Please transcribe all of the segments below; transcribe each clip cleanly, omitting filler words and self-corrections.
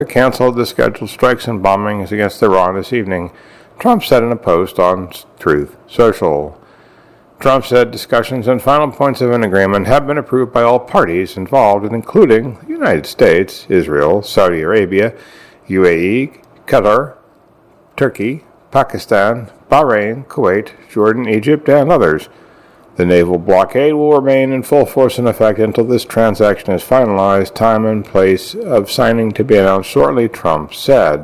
canceled the scheduled strikes and bombings against Iran this evening, Trump said in a post on Truth Social. Trump said discussions and final points of an agreement have been approved by all parties involved, including the United States, Israel, Saudi Arabia, UAE, Qatar, Turkey, Pakistan, Bahrain, Kuwait, Jordan, Egypt, and others. The naval blockade will remain in full force and effect until this transaction is finalized, time and place of signing to be announced shortly, Trump said.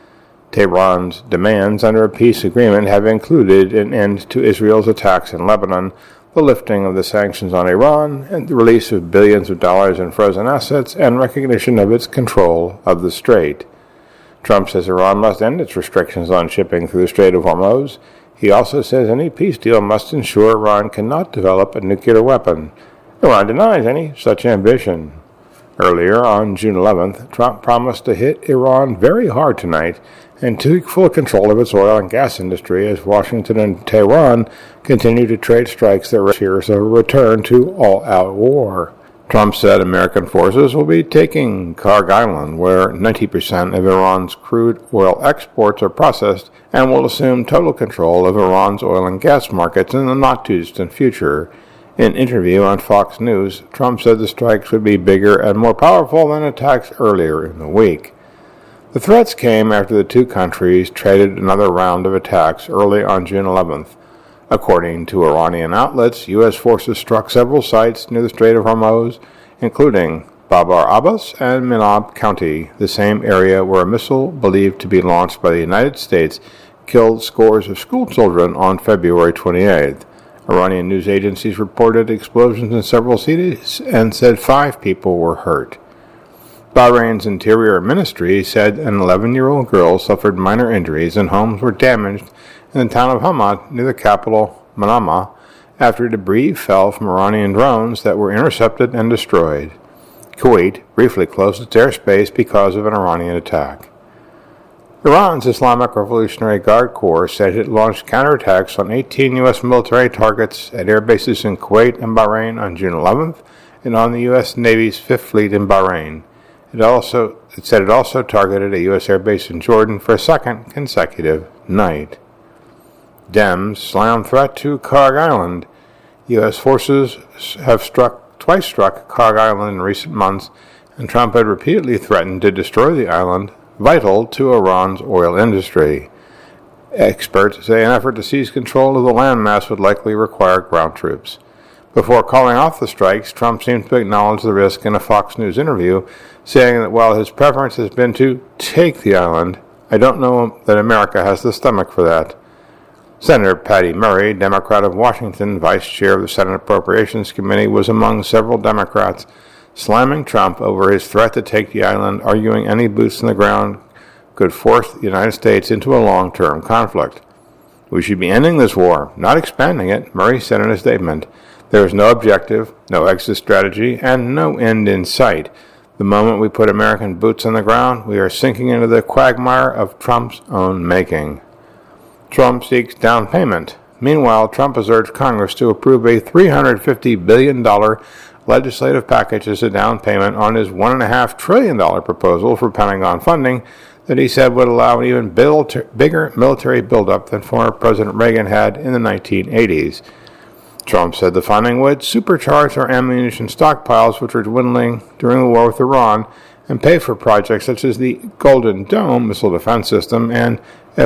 Tehran's demands under a peace agreement have included an end to Israel's attacks in Lebanon, the lifting of the sanctions on Iran, and the release of billions of dollars in frozen assets and recognition of its control of the Strait. Trump says Iran must end its restrictions on shipping through the Strait of Hormuz. He also says any peace deal must ensure Iran cannot develop a nuclear weapon. Iran denies any such ambition. Earlier, on June 11th, Trump promised to hit Iran very hard tonight and take full control of its oil and gas industry as Washington and Tehran continue to trade strikes that fears a return to all-out war. Trump said American forces will be taking Karg Island, where 90% of Iran's crude oil exports are processed, and will assume total control of Iran's oil and gas markets in the not-too-distant future. In an interview on Fox News, Trump said the strikes would be bigger and more powerful than attacks earlier in the week. The threats came after the two countries traded another round of attacks early on June 11th. According to Iranian outlets, U.S. forces struck several sites near the Strait of Hormuz, including Babar Abbas and Minab County, the same area where a missile believed to be launched by the United States killed scores of schoolchildren on February 28th. Iranian news agencies reported explosions in several cities and said 5 people were hurt. Bahrain's Interior Ministry said an 11-year-old girl suffered minor injuries and homes were damaged in the town of Hamad near the capital, Manama, after debris fell from Iranian drones that were intercepted and destroyed. Kuwait briefly closed its airspace because of an Iranian attack. Iran's Islamic Revolutionary Guard Corps said it launched counterattacks on 18 U.S. military targets at air bases in Kuwait and Bahrain on June 11th and on the U.S. Navy's Fifth Fleet in Bahrain. It said it also targeted a U.S. airbase in Jordan for a second consecutive night. Dems slam threat to Karg Island. U.S. forces have twice struck Karg Island in recent months, and Trump had repeatedly threatened to destroy the island, vital to Iran's oil industry. Experts say an effort to seize control of the landmass would likely require ground troops. Before calling off the strikes, Trump seemed to acknowledge the risk in a Fox News interview, saying that while his preference has been to take the island, I don't know that America has the stomach for that. Senator Patty Murray, Democrat of Washington, vice chair of the Senate Appropriations Committee, was among several Democrats slamming Trump over his threat to take the island, arguing any boots on the ground could force the United States into a long-term conflict. We should be ending this war, not expanding it, Murray said in a statement. There is no objective, no exit strategy, and no end in sight. The moment we put American boots on the ground, we are sinking into the quagmire of Trump's own making. Trump seeks down payment. Meanwhile, Trump has urged Congress to approve a $350 billion legislative package as a down payment on his $1.5 trillion proposal for Pentagon funding that he said would allow an even bigger military buildup than former President Reagan had in the 1980s. Trump said the funding would supercharge our ammunition stockpiles, which were dwindling during the war with Iran, and pay for projects such as the Golden Dome missile defense system and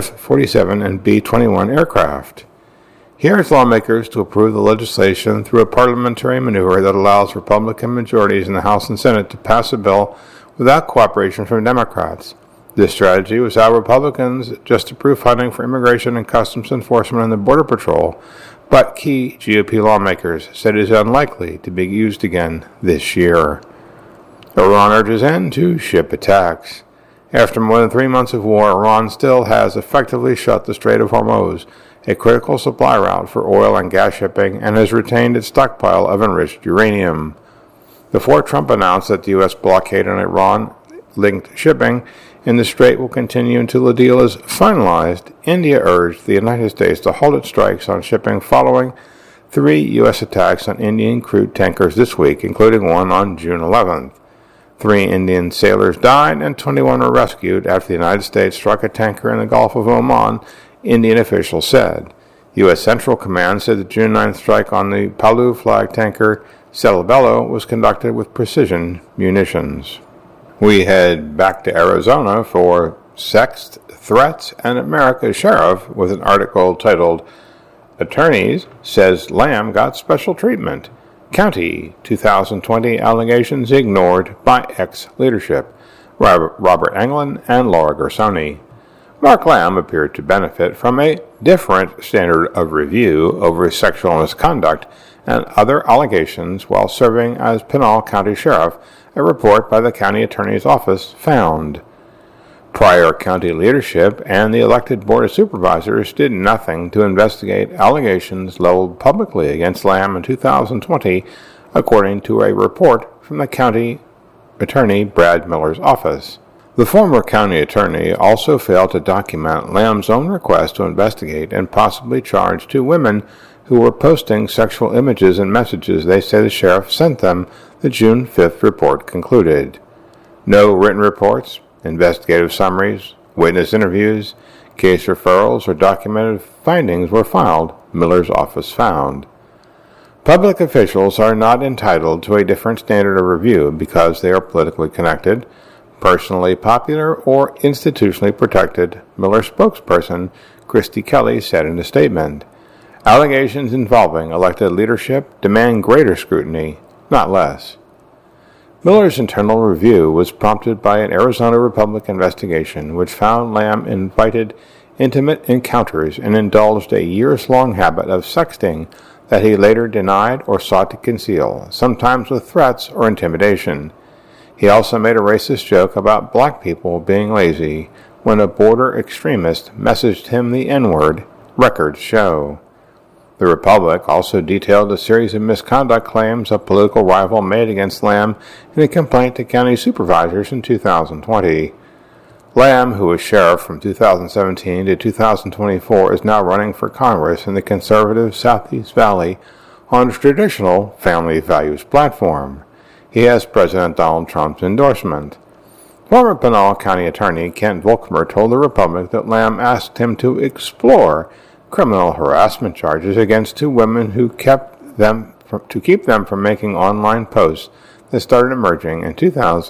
F-47 and B-21 aircraft. He urged lawmakers to approve the legislation through a parliamentary maneuver that allows Republican majorities in the House and Senate to pass a bill without cooperation from Democrats. This strategy was how Republicans just approved funding for immigration and customs enforcement and the Border Patrol, but key GOP lawmakers said it is unlikely to be used again this year. Iran urges end to ship attacks. After more than 3 months of war, Iran still has effectively shut the Strait of Hormuz, a critical supply route for oil and gas shipping, and has retained its stockpile of enriched uranium. Before Trump announced that the U.S. blockade on Iran-linked shipping in the Strait will continue until the deal is finalized, India urged the United States to halt its strikes on shipping following 3 U.S. attacks on Indian crude tankers this week, including one on June 11th. 3 Indian sailors died and 21 were rescued after the United States struck a tanker in the Gulf of Oman, Indian officials said. U.S. Central Command said the June 9th strike on the Palau flag tanker Celebello was conducted with precision munitions. We head back to Arizona for Sex, Threats, and America's Sheriff with an article titled, Attorneys Says Lamb Got Special Treatment. County 2020 Allegations Ignored by Ex-Leadership. Robert Englund and Laura Gersoni. Mark Lamb appeared to benefit from a different standard of review over sexual misconduct and other allegations while serving as Pinal County Sheriff, a report by the County Attorney's Office found. Prior county leadership and the elected Board of Supervisors did nothing to investigate allegations leveled publicly against Lamb in 2020, according to a report from the County Attorney Brad Miller's office. The former county attorney also failed to document Lamb's own request to investigate and possibly charge 2 women who were posting sexual images and messages they say the sheriff sent them, the June 5th report concluded. No written reports, investigative summaries, witness interviews, case referrals, or documented findings were filed, Miller's office found. Public officials are not entitled to a different standard of review because they are politically connected, personally popular, or institutionally protected, Miller spokesperson Christy Kelly said in a statement. Allegations involving elected leadership demand greater scrutiny, not less. Miller's internal review was prompted by an Arizona Republican investigation which found Lamb invited intimate encounters and indulged a years-long habit of sexting that he later denied or sought to conceal, sometimes with threats or intimidation. He also made a racist joke about black people being lazy when a border extremist messaged him the N-word, records show. The Republic also detailed a series of misconduct claims a political rival made against Lamb in a complaint to county supervisors in 2020. Lamb, who was sheriff from 2017 to 2024, is now running for Congress in the conservative Southeast Valley on a traditional family values platform. He has President Donald Trump's endorsement. Former Pinal County Attorney Kent Volkmer told the Republic that Lamb asked him to explore criminal harassment charges against 2 women who kept them from making online posts that started emerging in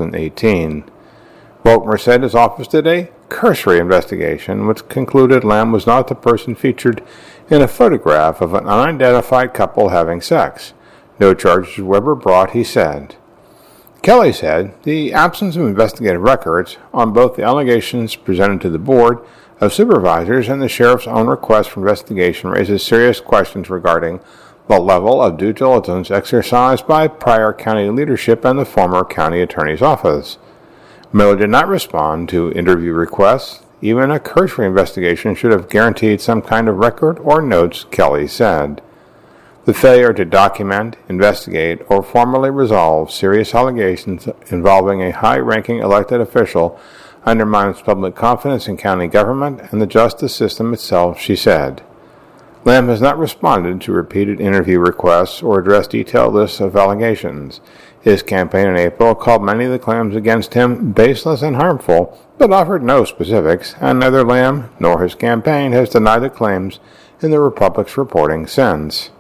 2018. Volkmer said his office did a cursory investigation which concluded Lamb was not the person featured in a photograph of an unidentified couple having sex. No charges were ever brought, he said. Kelly said the absence of investigative records on both the allegations presented to the Board of Supervisors and the Sheriff's own request for investigation raises serious questions regarding the level of due diligence exercised by prior county leadership and the former county attorney's office. Miller did not respond to interview requests. Even a cursory investigation should have guaranteed some kind of record or notes, Kelly said. The failure to document, investigate, or formally resolve serious allegations involving a high-ranking elected official undermines public confidence in county government and the justice system itself, she said. Lamb has not responded to repeated interview requests or addressed detailed lists of allegations. His campaign in April called many of the claims against him baseless and harmful, but offered no specifics, and neither Lamb nor his campaign has denied the claims in the Republic's reporting since.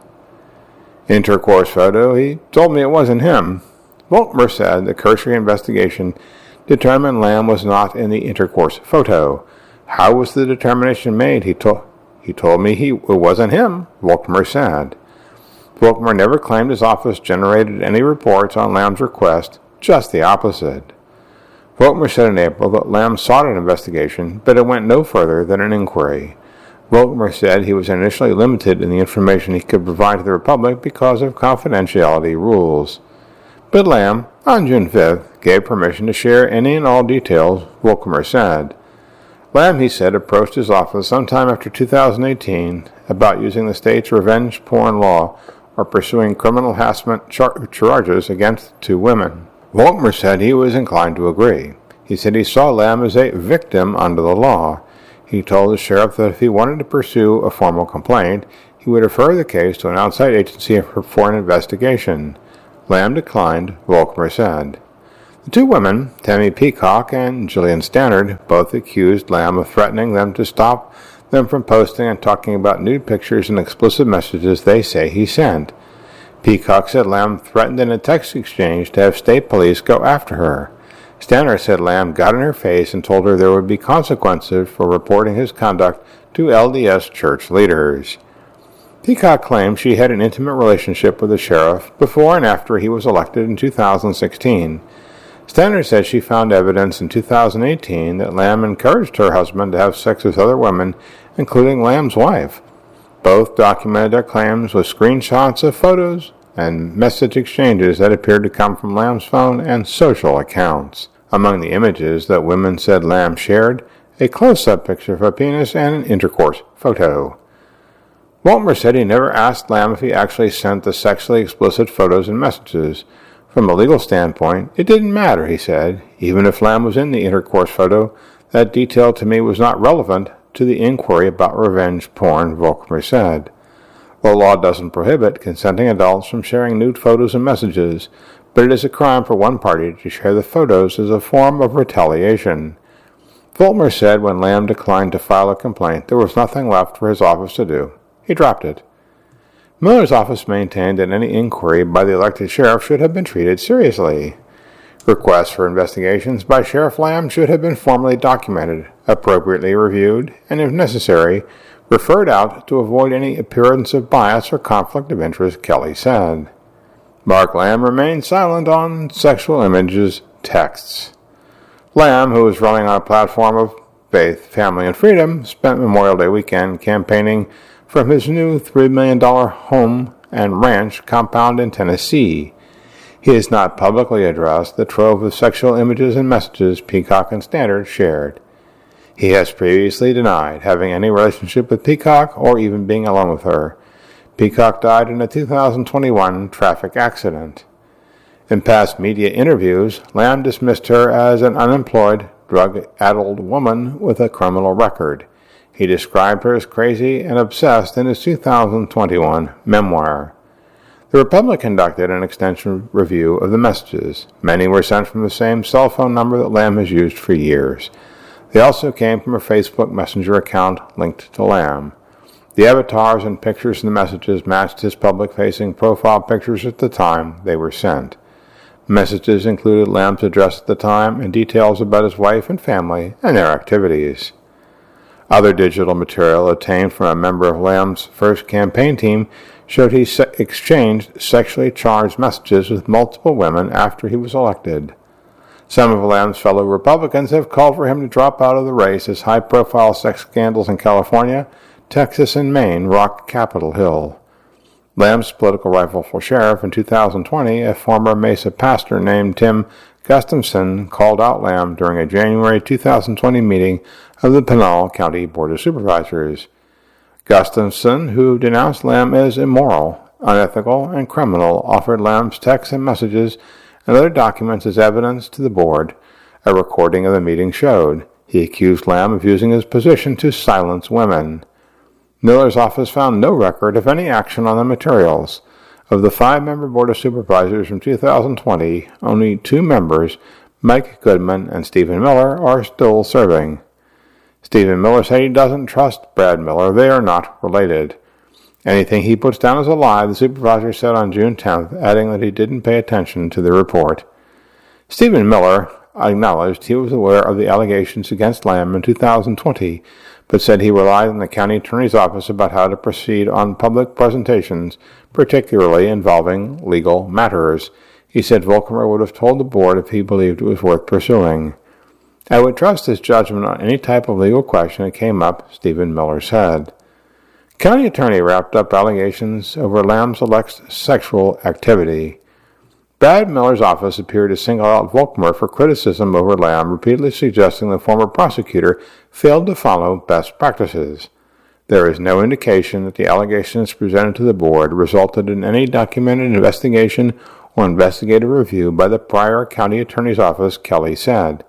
Intercourse photo, he told me it wasn't him. Volkmer said the cursory investigation determined Lamb was not in the intercourse photo. How was the determination made? He told me it wasn't him, Volkmer said. Volkmer never claimed his office generated any reports on Lamb's request, just the opposite. Volkmer said in April that Lamb sought an investigation, but it went no further than an inquiry. Volkmer said he was initially limited in the information he could provide to the Republic because of confidentiality rules. But Lamb, on June 5th, gave permission to share any and all details, Volkmer said. Lamb, he said, approached his office sometime after 2018 about using the state's revenge porn law or pursuing criminal harassment charges against 2 women. Volkmer said he was inclined to agree. He said he saw Lamb as a victim under the law. He told the sheriff that if he wanted to pursue a formal complaint, he would refer the case to an outside agency for an investigation. Lamb declined, Volkmer said. The two women, Tammy Peacock and Jillian Stannard, both accused Lamb of threatening them to stop them from posting and talking about nude pictures and explicit messages they say he sent. Peacock said Lamb threatened in a text exchange to have state police go after her. Stannard said Lamb got in her face and told her there would be consequences for reporting his conduct to LDS church leaders. Peacock claimed she had an intimate relationship with the sheriff before and after he was elected in 2016. Stannard said she found evidence in 2018 that Lamb encouraged her husband to have sex with other women, including Lamb's wife. Both documented their claims with screenshots of photos and message exchanges that appeared to come from Lamb's phone and social accounts. Among the images that women said Lamb shared, a close-up picture of a penis and an intercourse photo. Waltmer said he never asked Lamb if he actually sent the sexually explicit photos and messages. From a legal standpoint, it didn't matter, he said. Even if Lamb was in the intercourse photo, that detail to me was not relevant to the inquiry about revenge porn, Volkmer said. The law doesn't prohibit consenting adults from sharing nude photos and messages, but it is a crime for one party to share the photos as a form of retaliation. Volkmer said when Lamb declined to file a complaint, there was nothing left for his office to do. He dropped it. Miller's office maintained that any inquiry by the elected sheriff should have been treated seriously. Requests for investigations by Sheriff Lamb should have been formally documented, appropriately reviewed, and if necessary, referred out to avoid any appearance of bias or conflict of interest, Kelly said. Mark Lamb remained silent on sexual images texts. Lamb, who was running on a platform of faith, family, and freedom, spent Memorial Day weekend campaigning from his new $3 million home and ranch compound in Tennessee. He has not publicly addressed the trove of sexual images and messages Peacock and Stannard shared. He has previously denied having any relationship with Peacock or even being alone with her. Peacock died in a 2021 traffic accident. In past media interviews, Lamb dismissed her as an unemployed, drug-addled woman with a criminal record. He described her as crazy and obsessed in his 2021 memoir. The Republic conducted an extensive review of the messages. Many were sent from the same cell phone number that Lamb has used for years. They also came from a Facebook Messenger account linked to Lamb. The avatars and pictures in the messages matched his public-facing profile pictures at the time they were sent. Messages included Lamb's address at the time and details about his wife and family and their activities. Other digital material obtained from a member of Lamb's first campaign team showed he exchanged sexually charged messages with multiple women after he was elected. Some of Lamb's fellow Republicans have called for him to drop out of the race as high-profile sex scandals in California, Texas, and Maine rock Capitol Hill. Lamb's political rival for sheriff in 2020, a former Mesa pastor named Tim Gustafson, called out Lamb during a January 2020 meeting of the Pinal County Board of Supervisors. Gustafson, who denounced Lamb as immoral, unethical, and criminal, offered Lamb's texts and messages and other documents as evidence to the board. A recording of the meeting showed. He accused Lamb of using his position to silence women. Miller's office found no record of any action on the materials. Of the 5-member Board of Supervisors from 2020, only 2 members, Mike Goodman and Stephen Miller, are still serving. Stephen Miller said he doesn't trust Brad Miller. They are not related. Anything he puts down is a lie, the supervisor said on June 10th, adding that he didn't pay attention to the report. Stephen Miller acknowledged he was aware of the allegations against Lamb in 2020, but said he relied on the county attorney's office about how to proceed on public presentations, particularly involving legal matters. He said Volkmer would have told the board if he believed it was worth pursuing. I would trust his judgment on any type of legal question that came up, Stephen Miller said. County attorney wrapped up allegations over Lamb's alleged sexual activity. Brad Miller's office appeared to single out Volkmer for criticism over Lamb, repeatedly suggesting the former prosecutor failed to follow best practices. There is no indication that the allegations presented to the board resulted in any documented investigation or investigative review by the prior county attorney's office, Kelly said.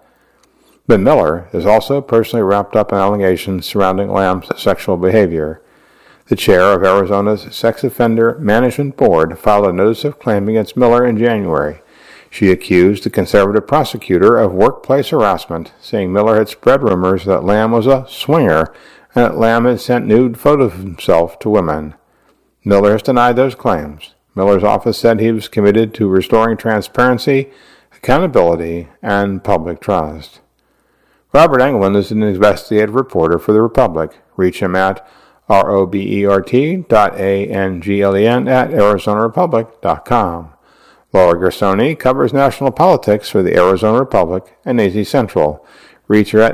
But Miller is also personally wrapped up in allegations surrounding Lamb's sexual behavior. The chair of Arizona's Sex Offender Management Board filed a notice of claim against Miller in January. She accused the conservative prosecutor of workplace harassment, saying Miller had spread rumors that Lamb was a swinger and that Lamb had sent nude photos of himself to women. Miller has denied those claims. Miller's office said he was committed to restoring transparency, accountability, and public trust. Robert Englund is an investigative reporter for The Republic. Reach him at robert.anglen@arizonarepublic.com. Laura Gersoni covers national politics for the Arizona Republic and AZ Central. Reach her at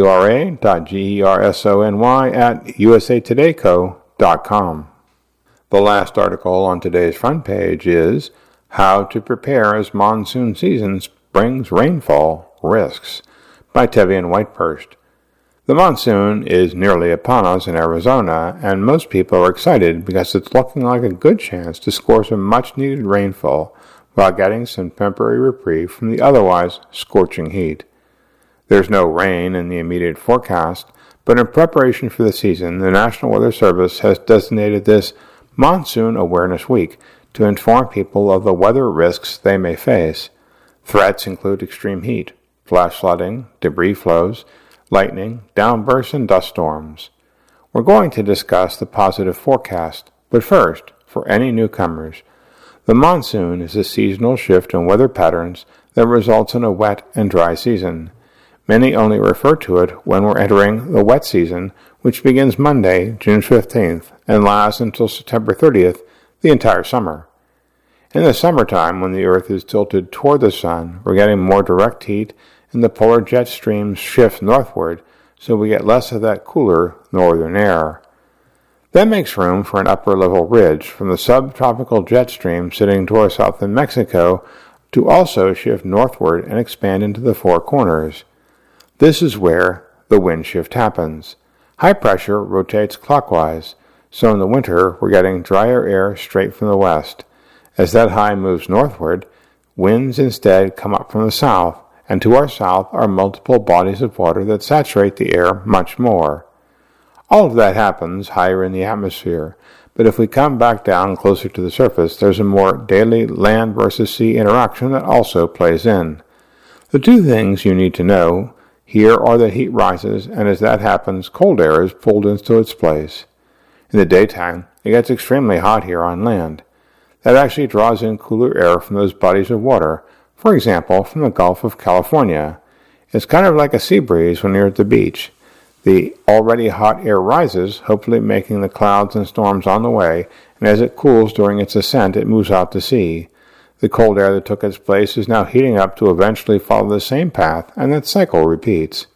laura.gersony@usatodayco.com. The last article on today's front page is How to Prepare as Monsoon Season Brings Rainfall Risks by Tevian Whitehurst. The monsoon is nearly upon us in Arizona, and most people are excited because it's looking like a good chance to score some much-needed rainfall while getting some temporary reprieve from the otherwise scorching heat. There's no rain in the immediate forecast, but in preparation for the season, the National Weather Service has designated this Monsoon Awareness Week to inform people of the weather risks they may face. Threats include extreme heat, flash flooding, debris flows, lightning, downbursts, and dust storms. We're going to discuss the positive forecast, but first, for any newcomers, the monsoon is a seasonal shift in weather patterns that results in a wet and dry season. Many only refer to it when we're entering the wet season, which begins Monday, June 15th, and lasts until September 30th, the entire summer. In the summertime, when the Earth is tilted toward the sun, we're getting more direct heat, and the polar jet streams shift northward, so we get less of that cooler northern air. That makes room for an upper-level ridge from the subtropical jet stream sitting to our south in Mexico to also shift northward and expand into the Four Corners. This is where the wind shift happens. High pressure rotates clockwise, so in the winter we're getting drier air straight from the west. As that high moves northward, winds instead come up from the south, and to our south are multiple bodies of water that saturate the air much more. All of that happens higher in the atmosphere, but if we come back down closer to the surface, there's a more daily land versus sea interaction that also plays in. The two things you need to know here are that heat rises, and as that happens, cold air is pulled into its place. In the daytime, it gets extremely hot here on land. That actually draws in cooler air from those bodies of water, for example, from the Gulf of California. It's kind of like a sea breeze when you're at the beach. The already hot air rises, hopefully making the clouds and storms on the way, and as it cools during its ascent, it moves out to sea. The cold air that took its place is now heating up to eventually follow the same path, and that cycle repeats.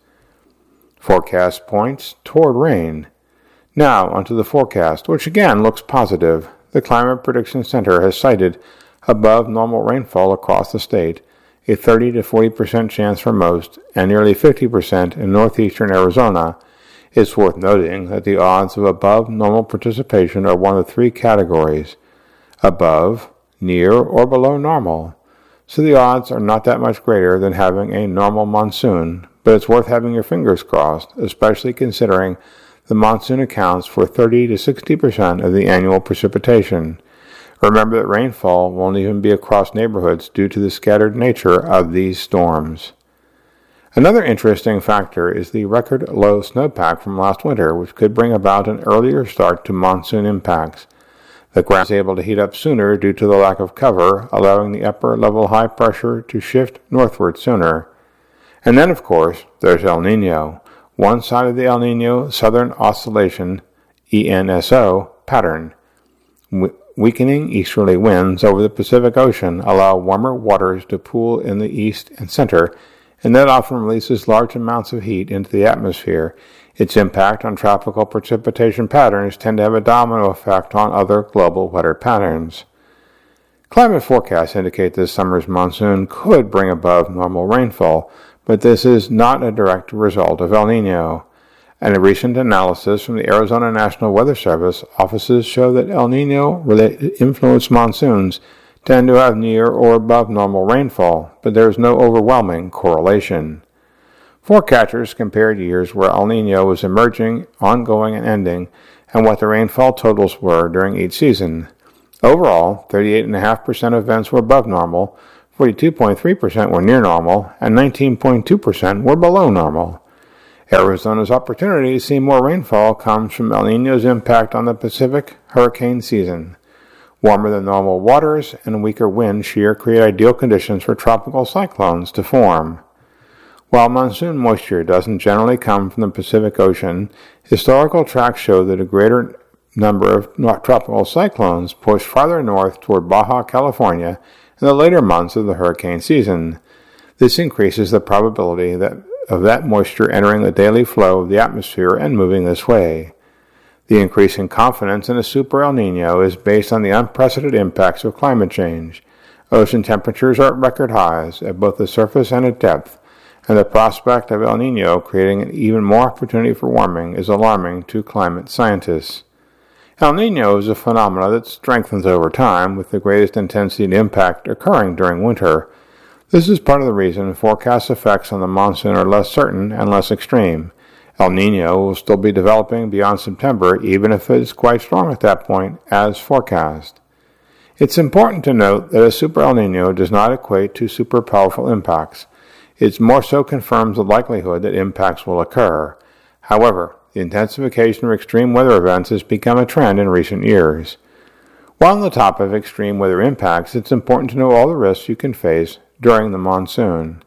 Forecast points toward rain. Now, onto the forecast, which again looks positive. The Climate Prediction Center has cited above normal rainfall across the state, a 30 to 40% chance for most, and nearly 50% in northeastern Arizona. It's worth noting that the odds of above normal participation are one of three categories: above, near, or below normal. So the odds are not that much greater than having a normal monsoon, but it's worth having your fingers crossed, especially considering the monsoon accounts for 30 to 60% of the annual precipitation. Remember that rainfall won't even be across neighborhoods due to the scattered nature of these storms. Another interesting factor is the record low snowpack from last winter, which could bring about an earlier start to monsoon impacts. The ground is able to heat up sooner due to the lack of cover, allowing the upper-level high pressure to shift northward sooner. And then, of course, there's El Niño, one side of the El Niño Southern Oscillation, ENSO, pattern. Weakening easterly winds over the Pacific Ocean allow warmer waters to pool in the east and center, and that often releases large amounts of heat into the atmosphere. Its impact on tropical precipitation patterns tend to have a domino effect on other global weather patterns. Climate forecasts indicate this summer's monsoon could bring above normal rainfall, but this is not a direct result of El Niño. And a recent analysis from the Arizona National Weather Service offices show that El Niño-influenced monsoons tend to have near or above normal rainfall, but there is no overwhelming correlation. Forecasters compared years where El Niño was emerging, ongoing, and ending, and what the rainfall totals were during each season. Overall, 38.5% of events were above normal, 42.3% were near normal, and 19.2% were below normal. Arizona's opportunity to see more rainfall comes from El Niño's impact on the Pacific hurricane season. Warmer than normal waters and weaker wind shear create ideal conditions for tropical cyclones to form. While monsoon moisture doesn't generally come from the Pacific Ocean, historical tracks show that a greater number of tropical cyclones push farther north toward Baja California in the later months of the hurricane season. This increases the probability of that moisture entering the daily flow of the atmosphere and moving this way. The increasing confidence in a super El Niño is based on the unprecedented impacts of climate change. Ocean temperatures are at record highs at both the surface and at depth, and the prospect of El Niño creating an even more opportunity for warming is alarming to climate scientists. El Niño is a phenomenon that strengthens over time, with the greatest intensity and impact occurring during winter. This is part of the reason forecast effects on the monsoon are less certain and less extreme. El Niño will still be developing beyond September, even if it is quite strong at that point, as forecast. It's important to note that a super El Niño does not equate to super powerful impacts. It more so confirms the likelihood that impacts will occur. However, the intensification of extreme weather events has become a trend in recent years. While on the topic of extreme weather impacts, it's important to know all the risks you can face during the monsoon.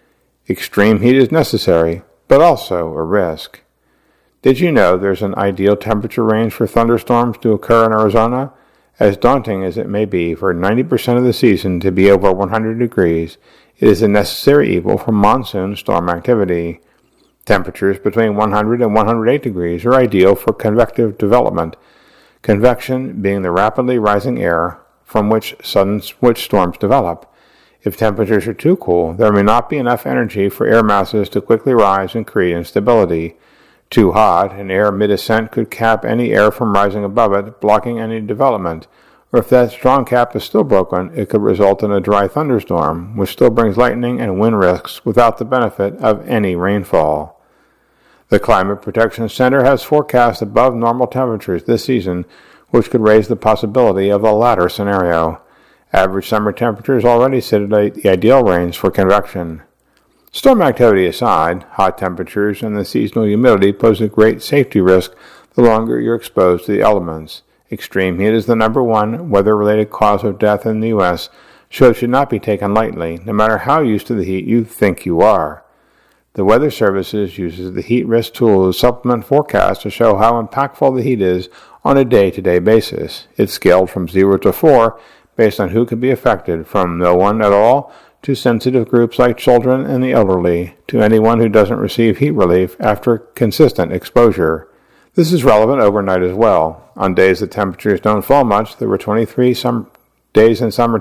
Extreme heat is necessary, but also a risk. Did you know there's an ideal temperature range for thunderstorms to occur in Arizona? As daunting as it may be for 90% of the season to be over 100 degrees, it is a necessary evil for monsoon storm activity. Temperatures between 100 and 108 degrees are ideal for convective development, convection being the rapidly rising air from which sudden switch storms develop. If temperatures are too cool, there may not be enough energy for air masses to quickly rise and create instability. Too hot, an air mid-ascent could cap any air from rising above it, blocking any development. Or if that strong cap is still broken, it could result in a dry thunderstorm, which still brings lightning and wind risks without the benefit of any rainfall. The Climate Protection Center has forecast above normal temperatures this season, which could raise the possibility of the latter scenario. Average summer temperatures already sit at the ideal range for convection. Storm activity aside, hot temperatures and the seasonal humidity pose a great safety risk the longer you're exposed to the elements. Extreme heat is the number one weather-related cause of death in the U.S., so it should not be taken lightly, no matter how used to the heat you think you are. The Weather Services uses the heat risk tool to supplement forecasts to show how impactful the heat is on a day-to-day basis. It's scaled from 0 to 4, based on who could be affected, from no one at all to sensitive groups like children and the elderly, to anyone who doesn't receive heat relief after consistent exposure. This is relevant overnight as well. On days the temperatures don't fall much, there were 23 days in summer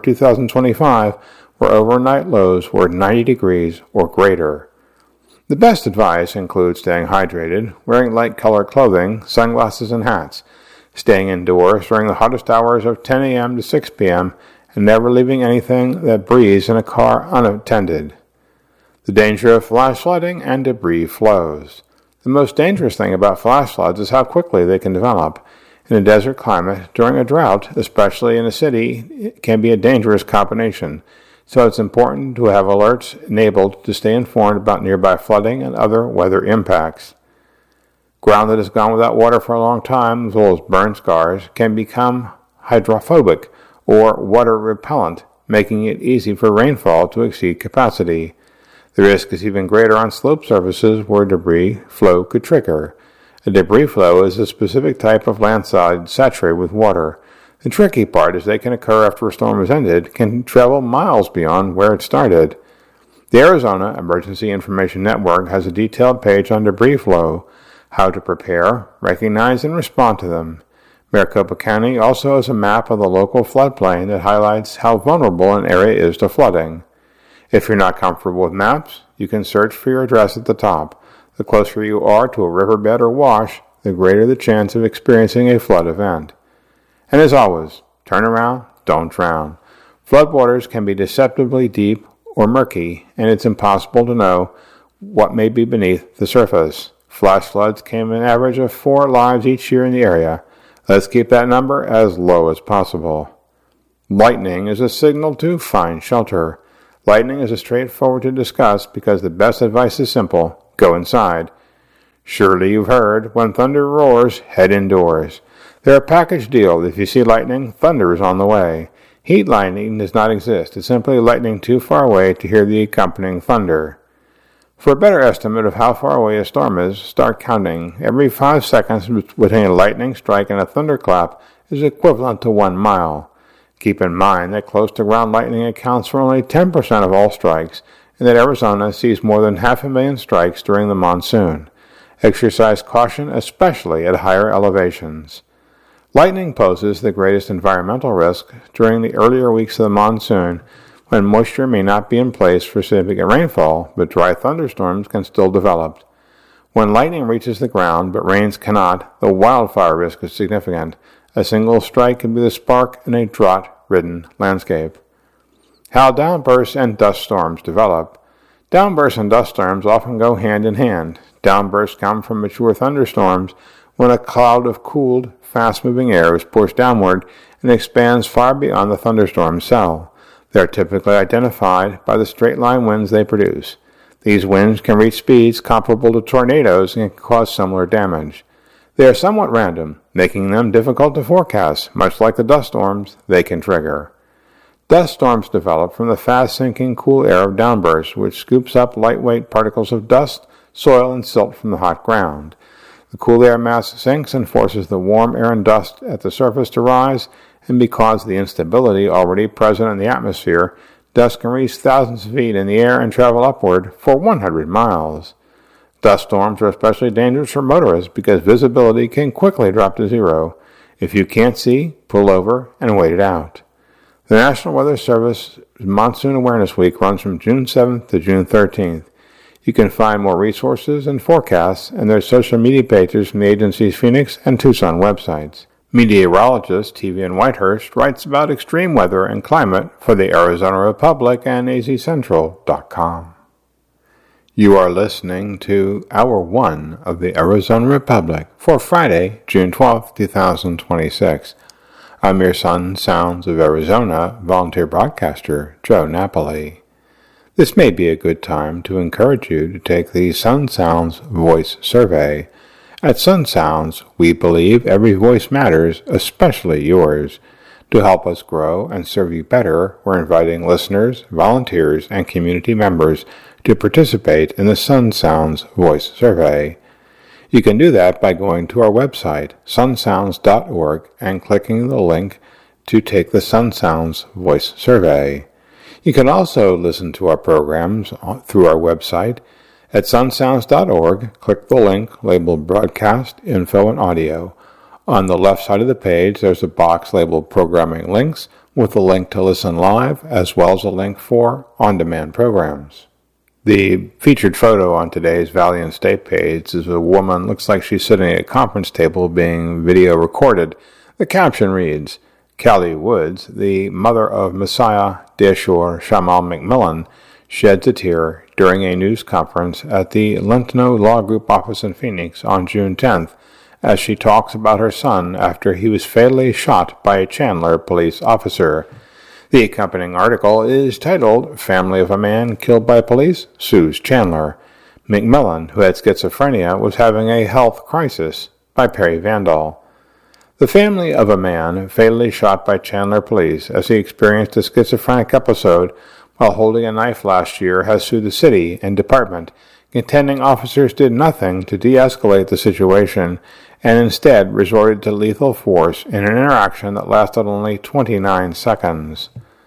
2025 where overnight lows were 90 degrees or greater. The best advice includes staying hydrated, wearing light-colored clothing, sunglasses, and hats, staying indoors during the hottest hours of 10 a.m. to 6 p.m., and never leaving anything that breathes in a car unattended. The danger of flash flooding and debris flows. The most dangerous thing about flash floods is how quickly they can develop. In a desert climate, during a drought, especially in a city, it can be a dangerous combination, so it's important to have alerts enabled to stay informed about nearby flooding and other weather impacts. Ground that has gone without water for a long time, as well as burn scars, can become hydrophobic or water repellent, making it easy for rainfall to exceed capacity. The risk is even greater on slope surfaces where debris flow could trigger. A debris flow is a specific type of landslide saturated with water. The tricky part is they can occur after a storm has ended, can travel miles beyond where it started. The Arizona Emergency Information Network has a detailed page on debris flow, how to prepare, recognize, and respond to them. Maricopa County also has a map of the local floodplain that highlights how vulnerable an area is to flooding. If you're not comfortable with maps, you can search for your address at the top. The closer you are to a riverbed or wash, the greater the chance of experiencing a flood event. And as always, turn around, don't drown. Floodwaters can be deceptively deep or murky, and it's impossible to know what may be beneath the surface. Flash floods came an average of 4 lives each year in the area. Let's keep that number as low as possible. Lightning is a signal to find shelter. Lightning is straightforward to discuss because the best advice is simple: go inside. Surely you've heard, when thunder roars, head indoors. They're a package deal. If you see lightning, thunder is on the way. Heat lightning does not exist. It's simply lightning too far away to hear the accompanying thunder. For a better estimate of how far away a storm is, start counting. Every 5 seconds between a lightning strike and a thunderclap is equivalent to 1 mile. Keep in mind that close-to-ground lightning accounts for only 10% of all strikes, and that Arizona sees more than 500,000 strikes during the monsoon. Exercise caution, especially at higher elevations. Lightning poses the greatest environmental risk during the earlier weeks of the monsoon, when moisture may not be in place for significant rainfall, but dry thunderstorms can still develop. When lightning reaches the ground, but rains cannot, the wildfire risk is significant. A single strike can be the spark in a drought-ridden landscape. How downbursts and dust storms develop. Downbursts and dust storms often go hand in hand. Downbursts come from mature thunderstorms when a cloud of cooled, fast-moving air is pushed downward and expands far beyond the thunderstorm's cell. They are typically identified by the straight-line winds they produce. These winds can reach speeds comparable to tornadoes and can cause similar damage. They are somewhat random, making them difficult to forecast, much like the dust storms they can trigger. Dust storms develop from the fast-sinking cool air of downbursts, which scoops up lightweight particles of dust, soil, and silt from the hot ground. The cool air mass sinks and forces the warm air and dust at the surface to rise, and because of the instability already present in the atmosphere, dust can reach thousands of feet in the air and travel upward for 100 miles. Dust storms are especially dangerous for motorists because visibility can quickly drop to zero. If you can't see, pull over and wait it out. The National Weather Service Monsoon Awareness Week runs from June 7th to June 13th. You can find more resources and forecasts in their social media pages from the agency's Phoenix and Tucson websites. Meteorologist T.V.N. Whitehurst writes about extreme weather and climate for the Arizona Republic and azcentral.com. You are listening to Hour 1 of the Arizona Republic for Friday, June 12, 2026. I'm your Sun Sounds of Arizona volunteer broadcaster, Joe Napoli. This may be a good time to encourage you to take the Sun Sounds Voice Survey. At Sun Sounds, we believe every voice matters, especially yours. To help us grow and serve you better, we're inviting listeners, volunteers, and community members to participate in the Sun Sounds Voice Survey. You can do that by going to our website, sunsounds.org, and clicking the link to take the Sun Sounds Voice Survey. You can also listen to our programs through our website. At sunsounds.org, click the link labeled Broadcast, Info, and Audio. On the left side of the page, there's a box labeled Programming Links with a link to listen live, as well as a link for on-demand programs. The featured photo on today's Valiant State page is a woman, looks like she's sitting at a conference table being video recorded. The caption reads, Kelly Woods, the mother of Messiah Deshore Shamal McMillan, sheds a tear during a news conference at the Lentino Law Group office in Phoenix on June 10th as she talks about her son after he was fatally shot by a Chandler police officer. The accompanying article is titled, Family of a Man Killed by Police Sues Chandler. McMillan, who had schizophrenia, was having a health crisis, by Perry Vandal. The family of a man fatally shot by Chandler police as he experienced a schizophrenic episode while holding a knife last year has sued the city and department, contending officers did nothing to de-escalate the situation and instead resorted to lethal force in an interaction that lasted only 29 seconds.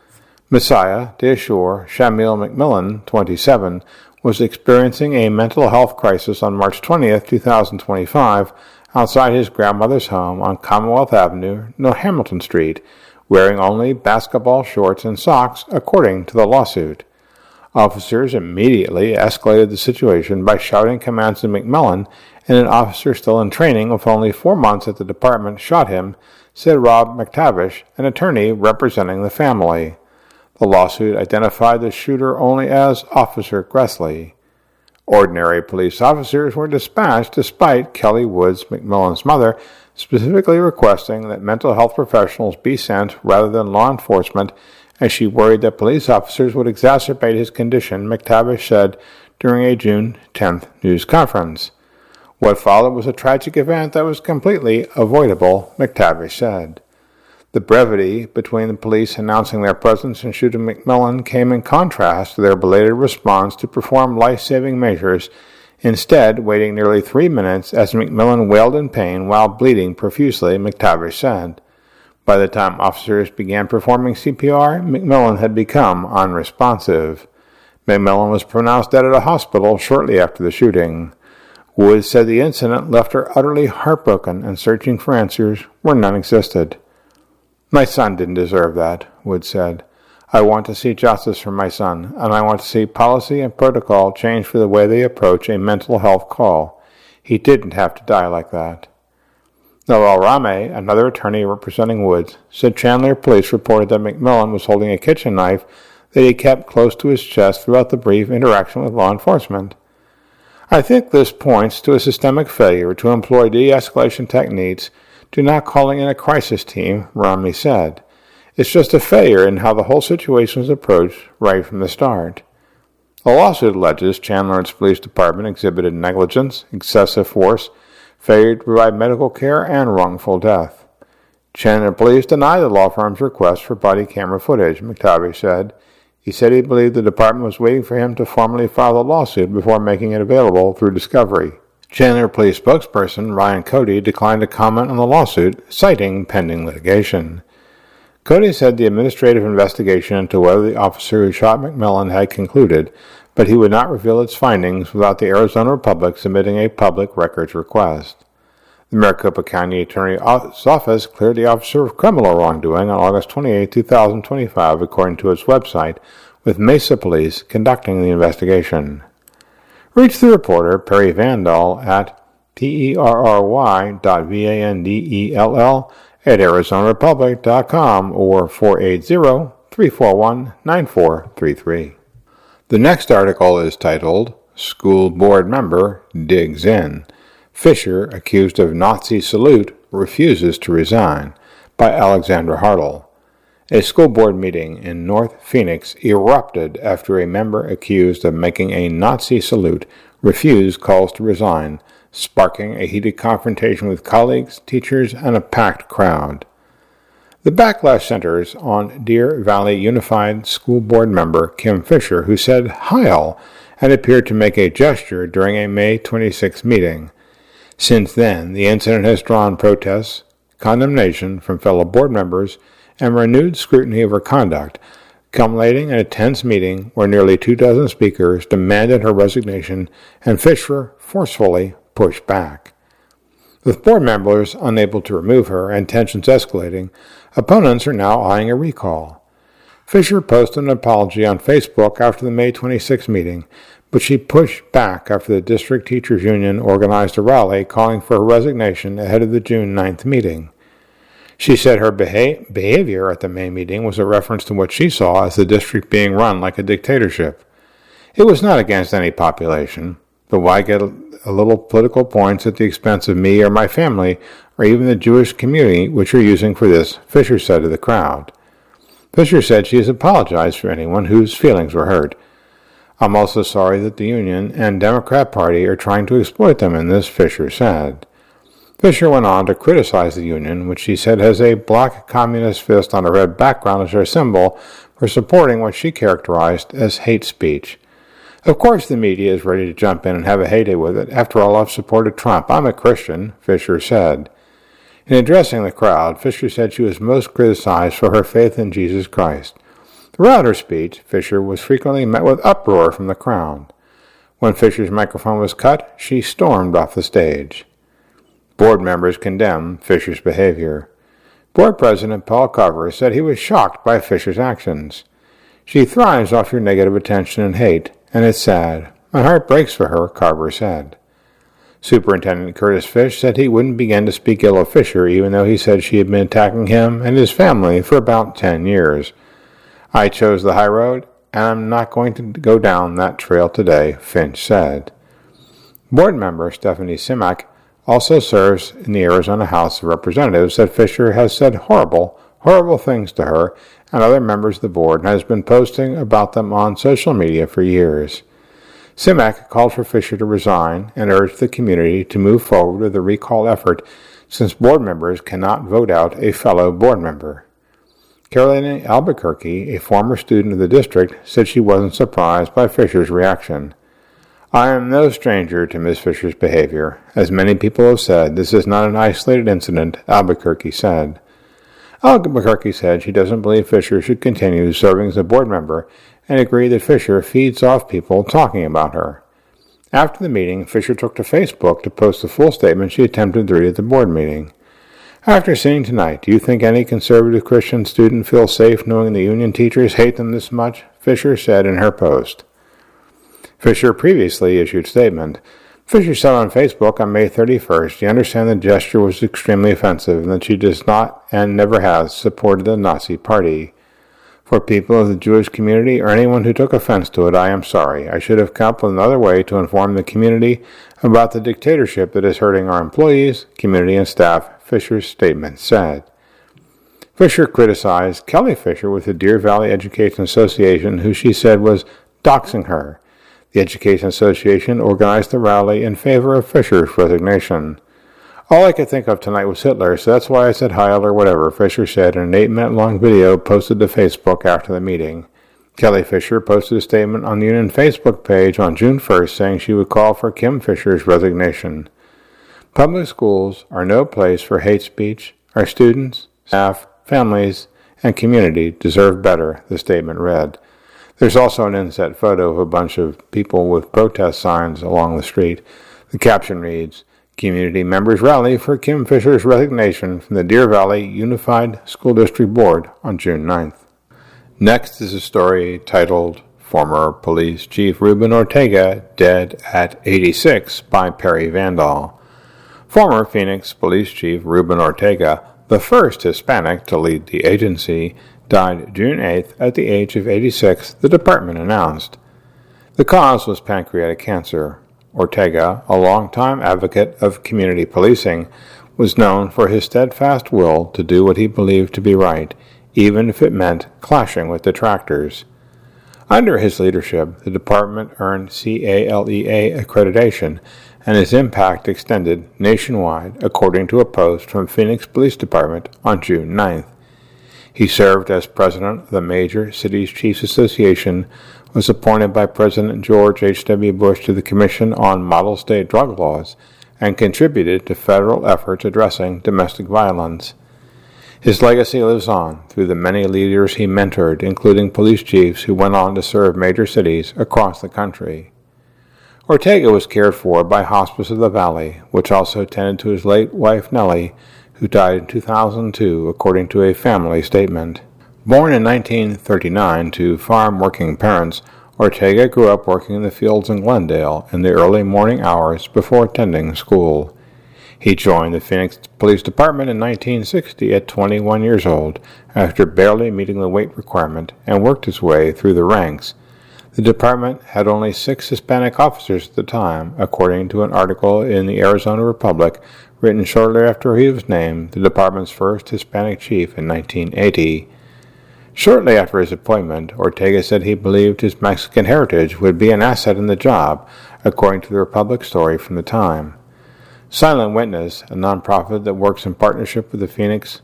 Messiah Deshore Shamil McMillan, 27, was experiencing a mental health crisis on March 20th, 2025, outside his grandmother's home on Commonwealth Avenue, near Hamilton Street, wearing only basketball shorts and socks, according to the lawsuit. Officers immediately escalated the situation by shouting commands to McMillan, and an officer still in training with only 4 months at the department shot him, said Rob McTavish, an attorney representing the family. The lawsuit identified the shooter only as Officer Gressley. Ordinary police officers were dispatched despite Kelly Woods, McMillan's mother, specifically requesting that mental health professionals be sent rather than law enforcement as she worried that police officers would exacerbate his condition, McTavish said during a June 10th news conference. What followed was a tragic event that was completely avoidable, McTavish said. The brevity between the police announcing their presence and shooting McMillan came in contrast to their belated response to perform life-saving measures, instead waiting nearly 3 minutes as McMillan wailed in pain while bleeding profusely, McTavish said. By the time officers began performing CPR, McMillan had become unresponsive. McMillan was pronounced dead at a hospital shortly after the shooting. Woods said the incident left her utterly heartbroken and searching for answers where none existed. My son didn't deserve that, Woods said. I want to see justice for my son, and I want to see policy and protocol change for the way they approach a mental health call. He didn't have to die like that. Noel Rame, another attorney representing Woods, said Chandler police reported that McMillan was holding a kitchen knife that he kept close to his chest throughout the brief interaction with law enforcement. I think this points to a systemic failure to employ de-escalation techniques to not calling in a crisis team, Romney said. It's just a failure in how the whole situation was approached right from the start. The lawsuit alleges Chandler and its police department exhibited negligence, excessive force, failure to provide medical care, and wrongful death. Chandler police denied the law firm's request for body camera footage, McTavish said. He said he believed the department was waiting for him to formally file the lawsuit before making it available through discovery. Chandler police spokesperson Ryan Cody declined to comment on the lawsuit, citing pending litigation. Cody said the administrative investigation into whether the officer who shot McMillan had concluded, but he would not reveal its findings without the Arizona Republic submitting a public records request. The Maricopa County Attorney's Office cleared the officer of criminal wrongdoing on August 28, 2025, according to its website, with Mesa Police conducting the investigation. Reach the reporter, Perry Vandell, at perry.vandell@arizonarepublic.com or 480-341-9433. The next article is titled, School Board Member Digs In. Fisher, accused of Nazi salute, refuses to resign, by Alexandra Hartle. A school board meeting in North Phoenix erupted after a member accused of making a Nazi salute refused calls to resign, sparking a heated confrontation with colleagues, teachers, and a packed crowd. The backlash centers on Deer Valley Unified School Board member Kim Fisher, who said "Heil" and appeared to make a gesture during a May 26 meeting. Since then, the incident has drawn protests, condemnation from fellow board members, and renewed scrutiny of her conduct, culminating in a tense meeting where nearly 24 speakers demanded her resignation and Fisher forcefully pushed back. With board members unable to remove her and tensions escalating, opponents are now eyeing a recall. Fisher posted an apology on Facebook after the May 26 meeting, but she pushed back after the District Teachers Union organized a rally calling for her resignation ahead of the June 9th meeting. She said her behavior at the May meeting was a reference to what she saw as the district being run like a dictatorship. It was not against any population, but why get a little political points at the expense of me or my family or even the Jewish community which you're using for this, Fisher said to the crowd. Fisher said she has apologized for anyone whose feelings were hurt. I'm also sorry that the Union and Democrat Party are trying to exploit them in this, Fisher said. Fisher went on to criticize the Union, which she said has a black communist fist on a red background as their symbol, for supporting what she characterized as hate speech. Of course the media is ready to jump in and have a heyday with it. After all, I've supported Trump. I'm a Christian, Fisher said. In addressing the crowd, Fisher said she was most criticized for her faith in Jesus Christ. Throughout her speech, Fisher was frequently met with uproar from the crowd. When Fisher's microphone was cut, she stormed off the stage. Board members condemned Fisher's behavior. Board President Paul Carver said he was shocked by Fisher's actions. She thrives off your negative attention and hate, and it's sad. My heart breaks for her, Carver said. Superintendent Curtis Fish said he wouldn't begin to speak ill of Fisher, even though he said she had been attacking him and his family for about 10 years. I chose the high road, and I'm not going to go down that trail today, Finch said. Board member Stephanie Simak also serves in the Arizona House of Representatives, said Fisher has said horrible horrible things to her and other members of the board and has been posting about them on social media for years. Simek called for Fisher to resign and urged the community to move forward with a recall effort since board members cannot vote out a fellow board member. Carolina Albuquerque, a former student of the district, said she wasn't surprised by Fisher's reaction. I am no stranger to Ms. Fisher's behavior. As many people have said, this is not an isolated incident, Albuquerque said. Albuquerque said she doesn't believe Fisher should continue serving as a board member and agreed that Fisher feeds off people talking about her. After the meeting, Fisher took to Facebook to post the full statement she attempted to read at the board meeting. After seeing tonight, do you think any conservative Christian student feels safe knowing the union teachers hate them this much? Fisher said in her post. Fisher previously issued a statement. Fisher said on Facebook on May 31st, she understands the gesture was extremely offensive and that she does not and never has supported the Nazi Party. For people of the Jewish community or anyone who took offense to it, I am sorry. I should have come up with another way to inform the community about the dictatorship that is hurting our employees, community, and staff, Fisher's statement said. Fisher criticized Kelly Fisher with the Deer Valley Education Association, who she said was doxing her. The Education Association organized the rally in favor of Fisher's resignation. All I could think of tonight was Hitler, so that's why I said Heil or whatever, Fisher said in an 8-minute-long video posted to Facebook after the meeting. Kelly Fisher posted a statement on the union Facebook page on June 1st saying she would call for Kim Fisher's resignation. Public schools are no place for hate speech. Our students, staff, families, and community deserve better, the statement read. There's also an inset photo of a bunch of people with protest signs along the street. The caption reads, Community members rally for Kim Fisher's resignation from the Deer Valley Unified School District Board on June 9th. Next is a story titled Former Police Chief Ruben Ortega Dead at 86 by Perry Vandal. Former Phoenix Police Chief Ruben Ortega, the first Hispanic to lead the agency, died June 8th at the age of 86, the department announced. The cause was pancreatic cancer. Ortega, a longtime advocate of community policing, was known for his steadfast will to do what he believed to be right, even if it meant clashing with detractors. Under his leadership, the department earned CALEA accreditation, and his impact extended nationwide, according to a post from Phoenix Police Department on June 9th. He served as president of the Major Cities Chiefs Association, was appointed by President George H.W. Bush to the Commission on Model State Drug Laws, and contributed to federal efforts addressing domestic violence. His legacy lives on through the many leaders he mentored, including police chiefs who went on to serve major cities across the country. Ortega was cared for by Hospice of the Valley, which also tended to his late wife Nellie, who died in 2002, according to a family statement. Born in 1939 to farm-working parents, Ortega grew up working in the fields in Glendale in the early morning hours before attending school. He joined the Phoenix Police Department in 1960 at 21 years old, after barely meeting the weight requirement, and worked his way through the ranks. The department had only 6 Hispanic officers at the time, according to an article in the Arizona Republic written shortly after he was named the department's first Hispanic chief in 1980. Shortly after his appointment, Ortega said he believed his Mexican heritage would be an asset in the job, according to the Republic story from the time. Silent Witness, a nonprofit that works in partnership with the Phoenix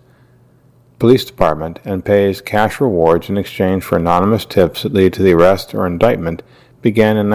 Police Department and pays cash rewards in exchange for anonymous tips that lead to the arrest or indictment, began in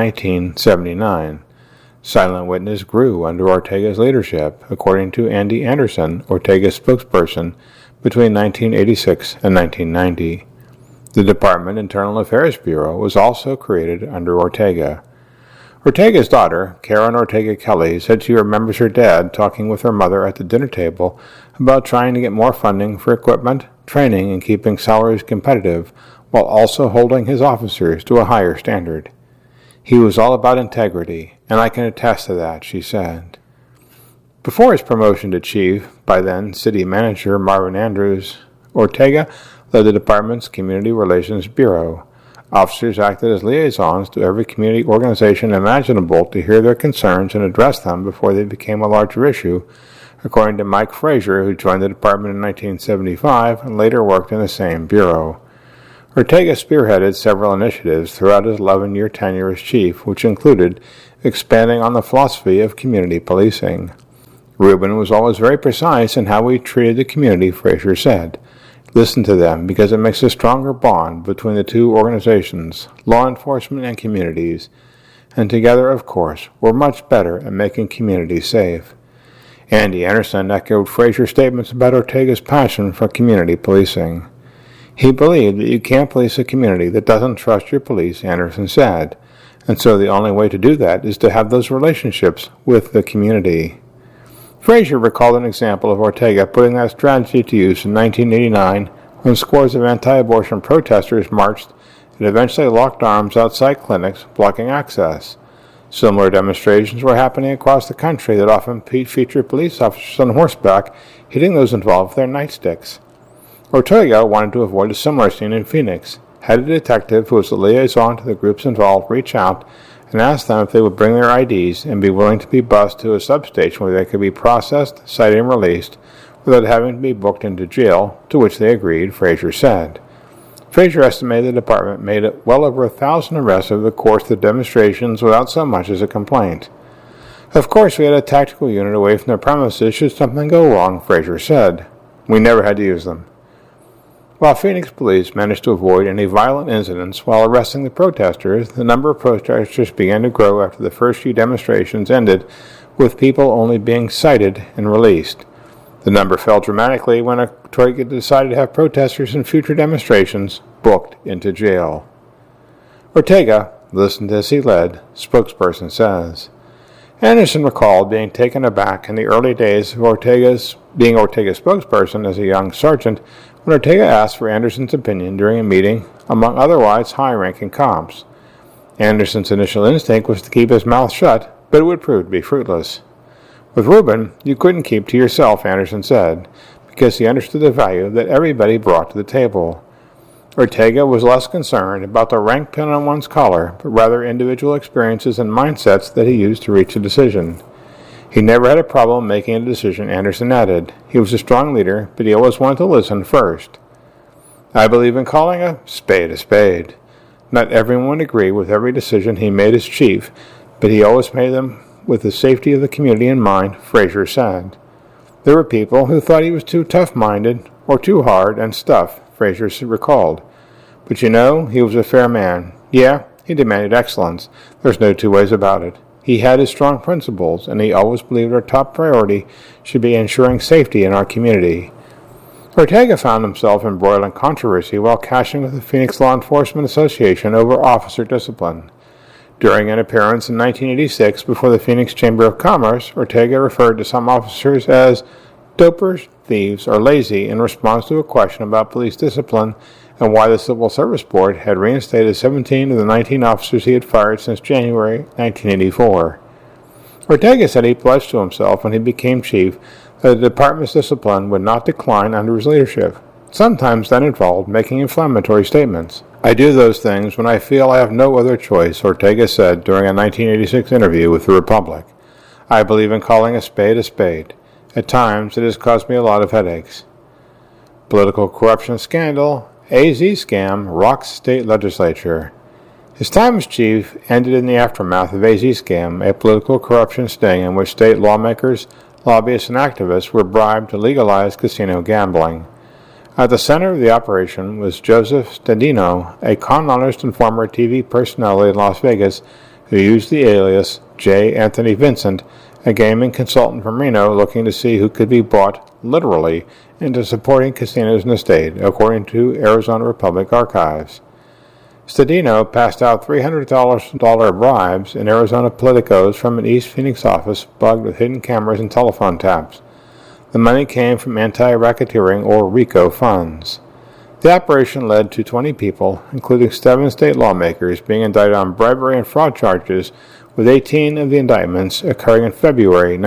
1979. Silent Witness grew under Ortega's leadership, according to Andy Anderson, Ortega's spokesperson, between 1986 and 1990. The Department Internal Affairs Bureau was also created under Ortega. Ortega's daughter, Karen Ortega Kelly, said she remembers her dad talking with her mother at the dinner table about trying to get more funding for equipment, training, and keeping salaries competitive, while also holding his officers to a higher standard. He was all about integrity, and I can attest to that, she said. Before his promotion to chief, by then city manager Marvin Andrews, Ortega led the department's Community Relations Bureau. Officers acted as liaisons to every community organization imaginable to hear their concerns and address them before they became a larger issue, according to Mike Frazier, who joined the department in 1975 and later worked in the same bureau. Ortega spearheaded several initiatives throughout his 11-year tenure as chief, which included expanding on the philosophy of community policing. Rubin was always very precise in how he treated the community, Frazier said. Listen to them because it makes a stronger bond between the two organizations, law enforcement and communities. And together, of course, we're much better at making communities safe. Andy Anderson echoed Frazier's statements about Ortega's passion for community policing. He believed that you can't police a community that doesn't trust your police, Anderson said, and so the only way to do that is to have those relationships with the community. Frazier recalled an example of Ortega putting that strategy to use in 1989 when scores of anti-abortion protesters marched and eventually locked arms outside clinics, blocking access. Similar demonstrations were happening across the country that often featured police officers on horseback hitting those involved with their nightsticks. Ortega wanted to avoid a similar scene in Phoenix, had a detective who was the liaison to the groups involved reach out and ask them if they would bring their IDs and be willing to be bused to a substation where they could be processed, cited, and released without having to be booked into jail, to which they agreed, Frazier said. Frazier estimated the department made well over 1,000 arrests over the course of the demonstrations without so much as a complaint. Of course, we had a tactical unit away from the premises should something go wrong, Frazier said. We never had to use them. While Phoenix police managed to avoid any violent incidents while arresting the protesters, the number of protesters began to grow after the first few demonstrations ended, with people only being cited and released. The number fell dramatically when Ortega decided to have protesters in future demonstrations booked into jail. Ortega listened as he led, spokesperson says. Anderson recalled being taken aback in the early days of being Ortega's spokesperson as a young sergeant when Ortega asked for Anderson's opinion during a meeting among otherwise high-ranking cops. Anderson's initial instinct was to keep his mouth shut, but it would prove to be fruitless. With Rubin, you couldn't keep to yourself, Anderson said, because he understood the value that everybody brought to the table. Ortega was less concerned about the rank pin on one's collar, but rather individual experiences and mindsets that he used to reach a decision. He never had a problem making a decision, Anderson added. He was a strong leader, but he always wanted to listen first. I believe in calling a spade a spade. Not everyone would agree with every decision he made as chief, but he always made them with the safety of the community in mind, Frazier said. There were people who thought he was too tough-minded or too hard and stuff, Frazier recalled. But you know, he was a fair man. Yeah, he demanded excellence. There's no two ways about it. He had his strong principles, and he always believed our top priority should be ensuring safety in our community. Ortega found himself embroiled in controversy while cashing with the Phoenix Law Enforcement Association over officer discipline. During an appearance in 1986 before the Phoenix Chamber of Commerce, Ortega referred to some officers as dopers, thieves, or lazy in response to a question about police discipline and why the Civil Service Board had reinstated 17 of the 19 officers he had fired since January 1984. Ortega said he pledged to himself when he became chief that the department's discipline would not decline under his leadership. Sometimes that involved making inflammatory statements. I do those things when I feel I have no other choice, Ortega said during a 1986 interview with the Republic. I believe in calling a spade a spade. At times, it has caused me a lot of headaches. Political corruption scandal. AZ scam rocks state legislature. His time as chief ended in the aftermath of AZ scam, a political corruption sting in which state lawmakers, lobbyists, and activists were bribed to legalize casino gambling. At the center of the operation was Joseph Stadino, a con artist and former TV personality in Las Vegas who used the alias J. Anthony Vincent, a gaming consultant from Reno looking to see who could be bought, literally, into supporting casinos in the state, according to Arizona Republic Archives. Stadino passed out $300 bribes in Arizona politicos from an East Phoenix office bugged with hidden cameras and telephone taps. The money came from anti-racketeering or RICO funds. The operation led to 20 people, including 7 state lawmakers, being indicted on bribery and fraud charges, with 18 of the indictments occurring in February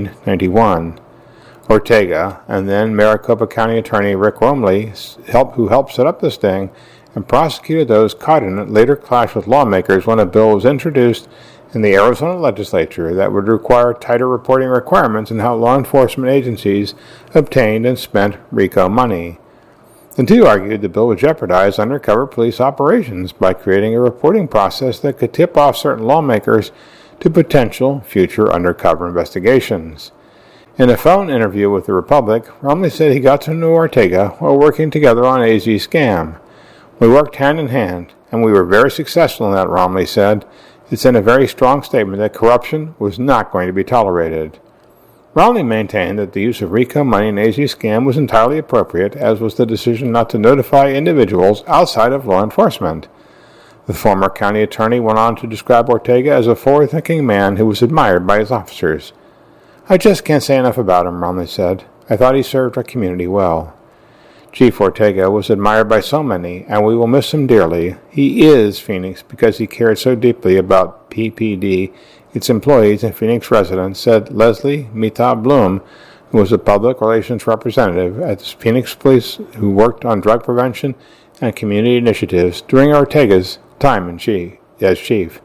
1991. Ortega, and then Maricopa County Attorney Rick Romley, who helped set up the sting and prosecuted those caught in it, later clashed with lawmakers when a bill was introduced in the Arizona legislature that would require tighter reporting requirements in how law enforcement agencies obtained and spent RICO money. The two argued the bill would jeopardize undercover police operations by creating a reporting process that could tip off certain lawmakers to potential future undercover investigations. In a phone interview with the Republic, Romney said he got to know Ortega while working together on AZ scam. We worked hand in hand, and we were very successful in that, Romney said. It sent a very strong statement that corruption was not going to be tolerated. Romney maintained that the use of RICO money in AZ scam was entirely appropriate, as was the decision not to notify individuals outside of law enforcement. The former county attorney went on to describe Ortega as a forward-thinking man who was admired by his officers. I just can't say enough about him, Romney said. I thought he served our community well. Chief Ortega was admired by so many, and we will miss him dearly. He is Phoenix because he cared so deeply about PPD, its employees and Phoenix residents, said Leslie Mita Bloom, who was a public relations representative at the Phoenix Police who worked on drug prevention and community initiatives during Ortega's time as chief.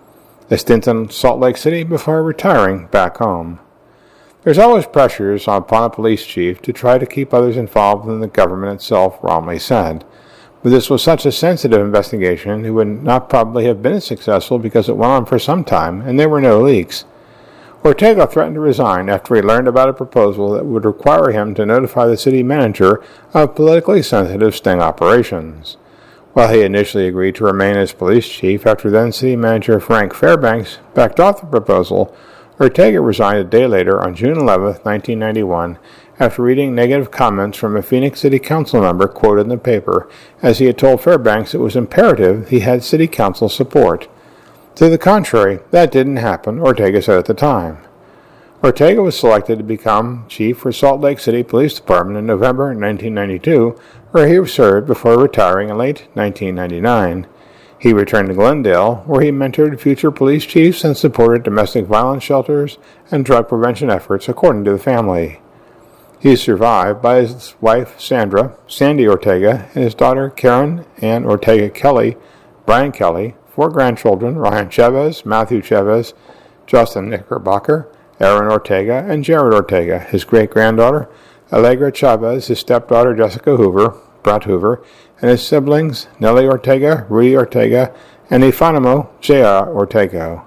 A stint in Salt Lake City before retiring back home. There's always pressures upon a police chief to try to keep others involved in the government itself, Romney said. But this was such a sensitive investigation, it would not probably have been as successful because it went on for some time and there were no leaks. Ortega threatened to resign after he learned about a proposal that would require him to notify the city manager of politically sensitive sting operations. While he initially agreed to remain as police chief after then city manager Frank Fairbanks backed off the proposal, Ortega resigned a day later on June 11, 1991, after reading negative comments from a Phoenix City Council member quoted in the paper, as he had told Fairbanks it was imperative he had City Council support. To the contrary, that didn't happen, Ortega said at the time. Ortega was selected to become chief for Salt Lake City Police Department in November 1992, where he served before retiring in late 1999. He returned to Glendale, where he mentored future police chiefs and supported domestic violence shelters and drug prevention efforts, according to the family. He is survived by his wife, Sandra, Sandy Ortega, and his daughter, Karen Ann Ortega Kelly, Brian Kelly, 4 grandchildren, Ryan Chavez, Matthew Chavez, Justin Knickerbocker, Aaron Ortega, and Jared Ortega, his great-granddaughter, Allegra Chavez, his stepdaughter, Jessica Hoover, Brett Hoover, and his siblings, Nellie Ortega, Rudy Ortega, and Efonimo J.R. Ortega.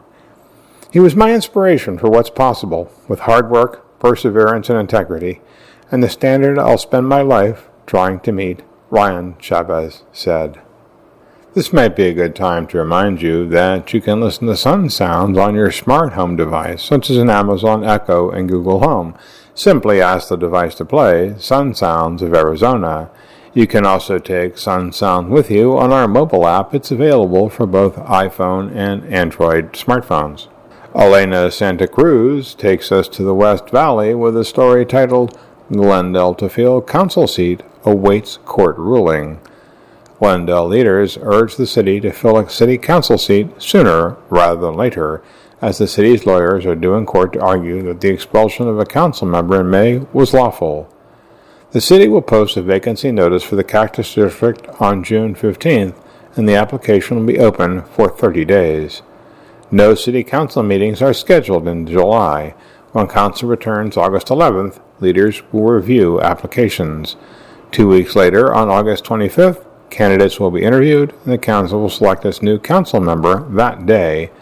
He was my inspiration for what's possible, with hard work, perseverance, and integrity, and the standard I'll spend my life trying to meet, Ryan Chavez said. This might be a good time to remind you that you can listen to Sun Sounds on your smart home device, such as an Amazon Echo and Google Home. Simply ask the device to play Sun Sounds of Arizona. You can also take Sun Sound with you on our mobile app. It's available for both iPhone and Android smartphones. Elena Santa Cruz takes us to the West Valley with a story titled Glendale to Fill Council Seat Awaits Court Ruling. Glendale leaders urge the city to fill a city council seat sooner rather than later, as the city's lawyers are due in court to argue that the expulsion of a council member in May was lawful. The city will post a vacancy notice for the Cactus District on June 15th, and the application will be open for 30 days. No city council meetings are scheduled in July. When council returns August 11th, leaders will review applications. 2 weeks later, on August 25th, candidates will be interviewed, and the council will select its new council member that day.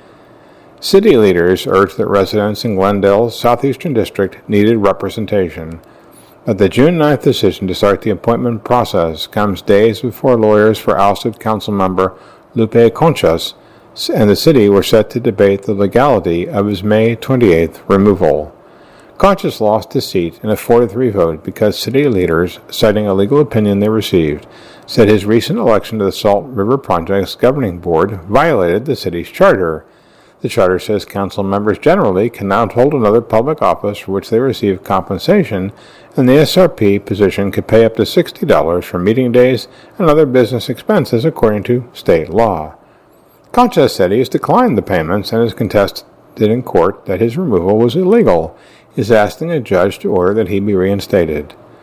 City leaders urge that residents in Glendale's southeastern district needed representation. But the June 9th decision to start the appointment process comes days before lawyers for ousted council member Lupe Conchas and the city were set to debate the legality of his May 28th removal. Conchas lost his seat in a 4-3 vote because city leaders, citing a legal opinion they received, said his recent election to the Salt River Project's governing board violated the city's charter. The charter says council members generally can now hold another public office for which they receive compensation, and the SRP position could pay up to $60 for meeting days and other business expenses according to state law. Conchas said he has declined the payments and has contested in court that his removal was illegal. He is asking a judge to order that he be reinstated.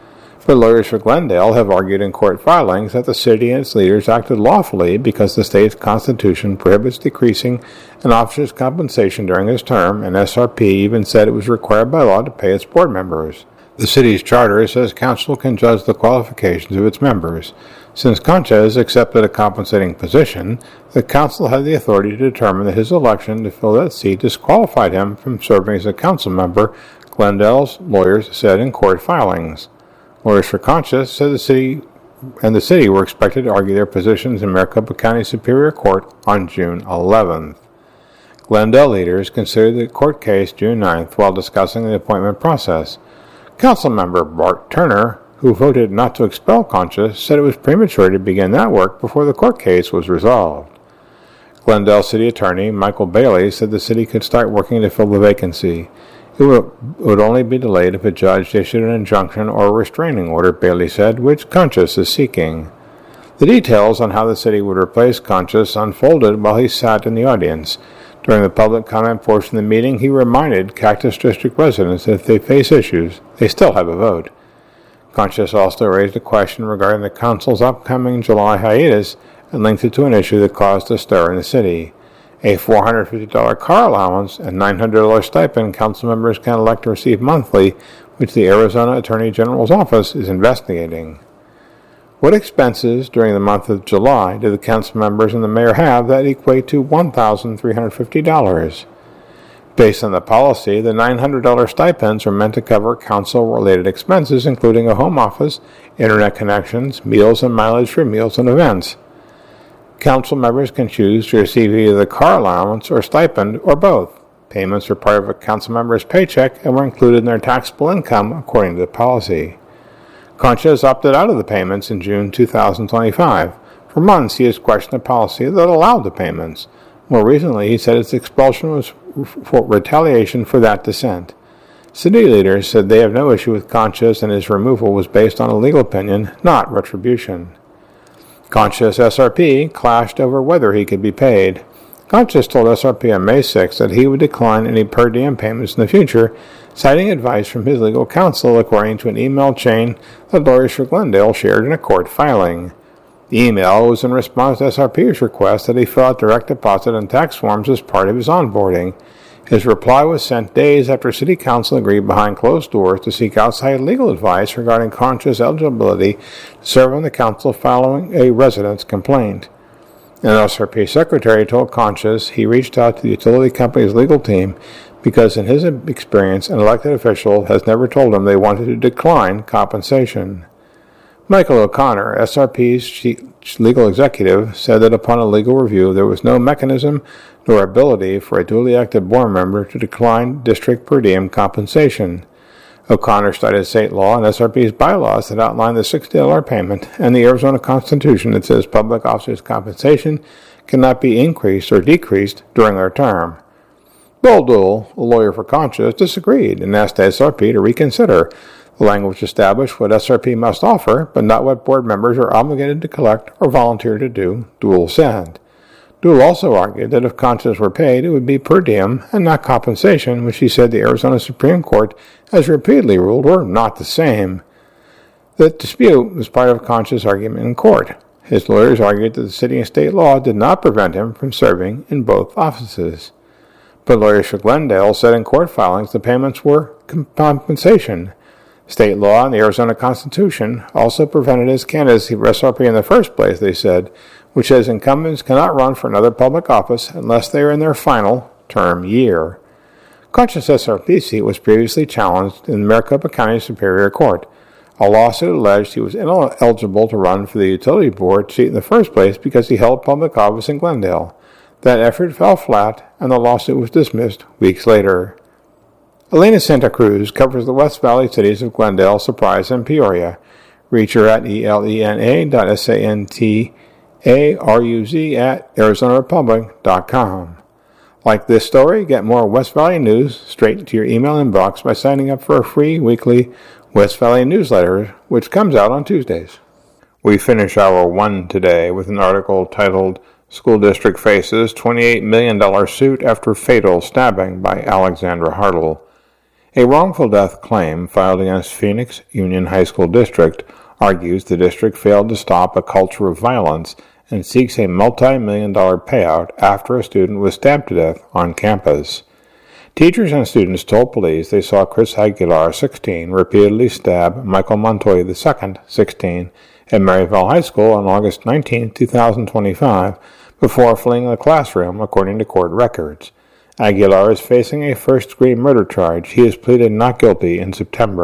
But lawyers for Glendale have argued in court filings that the city and its leaders acted lawfully because the state's constitution prohibits decreasing an officer's compensation during his term, and SRP even said it was required by law to pay its board members. The city's charter says council can judge the qualifications of its members. Since Conches accepted a compensating position, the council had the authority to determine that his election to fill that seat disqualified him from serving as a council member, Glendale's lawyers said in court filings. Lawyers for Conches said the city were expected to argue their positions in Maricopa County Superior Court on June 11th. Glendale leaders considered the court case June 9th while discussing the appointment process. Councilmember Bart Turner, who voted not to expel Conches, said it was premature to begin that work before the court case was resolved. Glendale City Attorney Michael Bailey said the city could start working to fill the vacancy. It would only be delayed if a judge issued an injunction or a restraining order, Bailey said, which Conches is seeking. The details on how the city would replace Conches unfolded while he sat in the audience. During the public comment portion of the meeting, he reminded Cactus District residents that if they face issues, they still have a vote. Conches also raised a question regarding the council's upcoming July hiatus and linked it to an issue that caused a stir in the city. A $450 car allowance and $900 stipend council members can elect to receive monthly, which the Arizona Attorney General's office is investigating. What expenses during the month of July did the council members and the mayor have that equate to $1,350? Based on the policy, the $900 stipends are meant to cover council-related expenses, including a home office, internet connections, meals and mileage for meals and events. Council members can choose to receive either the car allowance or stipend or both. Payments were part of a council member's paycheck and were included in their taxable income according to the policy. Conches opted out of the payments in June 2025. For months, he has questioned a policy that allowed the payments. More recently, he said its expulsion was for retaliation for that dissent. City leaders said they have no issue with Conches and his removal was based on a legal opinion, not retribution. Conches SRP clashed over whether he could be paid. Conches told SRP on May 6 that he would decline any per diem payments in the future, citing advice from his legal counsel according to an email chain that lawyers for Glendale shared in a court filing. The email was in response to SRP's request that he fill out direct deposit and tax forms as part of his onboarding. His reply was sent days after City Council agreed behind closed doors to seek outside legal advice regarding Conches' eligibility to serve on the council following a resident's complaint. An SRP secretary told Conches he reached out to the utility company's legal team because in his experience an elected official has never told him they wanted to decline compensation. Michael O'Connor, SRP's legal executive, said that upon a legal review there was no mechanism nor ability for a duly elected board member to decline district per diem compensation. O'Connor cited state law and SRP's bylaws that outline the $60 payment and the Arizona Constitution that says public officers' compensation cannot be increased or decreased during their term. Bill Duell, a lawyer for Conches, disagreed and asked SRP to reconsider. The language established what SRP must offer, but not what board members are obligated to collect or volunteer to do, Duell said. Duell also argued that if Conches were paid, it would be per diem and not compensation, which he said the Arizona Supreme Court has repeatedly ruled were not the same. The dispute was part of Conches' argument in court. His lawyers argued that the city and state law did not prevent him from serving in both offices. But lawyers for Glendale said in court filings the payments were compensation. State law and the Arizona Constitution also prevented his candidacy for SRP in the first place, they said, which says incumbents cannot run for another public office unless they are in their final term year. Conches' SRP seat was previously challenged in the Maricopa County Superior Court. A lawsuit alleged he was ineligible to run for the utility board seat in the first place because he held public office in Glendale. That effort fell flat, and the lawsuit was dismissed weeks later. Elena Santa Cruz covers the West Valley cities of Glendale, Surprise, and Peoria. Reach her at elena.santaruz@arizonarepublic.com. Like this story, get more West Valley news straight to your email inbox by signing up for a free weekly West Valley newsletter, which comes out on Tuesdays. We finish hour 1 today with an article titled School District Faces $28 Million Suit After Fatal Stabbing by Alexandra Hartle. A wrongful death claim filed against Phoenix Union High School District argues the district failed to stop a culture of violence and seeks a multi-million-dollar payout after a student was stabbed to death on campus. Teachers and students told police they saw Chris Aguilar, 16, repeatedly stab Michael Montoya II, 16, at Maryville High School on August 19, 2025, before fleeing the classroom, according to court records. Aguilar is facing a first-degree murder charge. He has pleaded not guilty in September